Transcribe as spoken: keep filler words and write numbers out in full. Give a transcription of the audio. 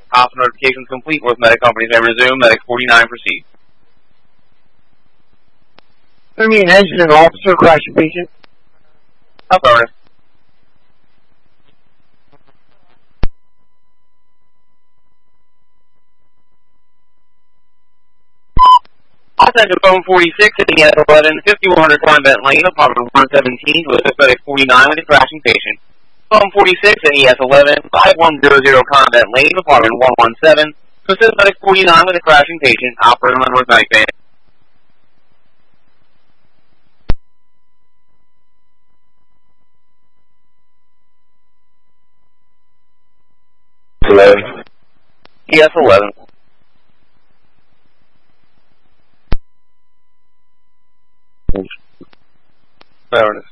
Hospital notifications complete. With medic companies may resume. Medic forty-nine, proceed. I mean, engine and officer crash your patient. Affirmative. Attention phone forty-six at E S eleven, fifty-one hundred Convent Lane, apartment one seventeen, with medic forty-nine with a crashing patient. Phone forty-six at E S eleven, fifty-one hundred Convent Lane, apartment one seventeen, with medic forty-nine with a crashing patient. Operator on North Medic Bay. eleven. E S eleven. Affirmative.